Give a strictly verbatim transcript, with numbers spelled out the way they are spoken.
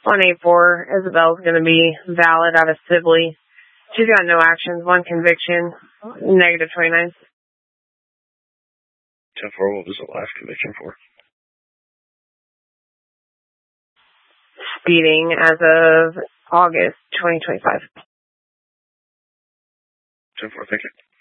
one eight four, Isabel's going to be valid out of Sibley. She's got no actions, one conviction, negative twenty-nine. ten four, what was the last conviction for? Speeding as of August twenty twenty-five. ten four, thank you.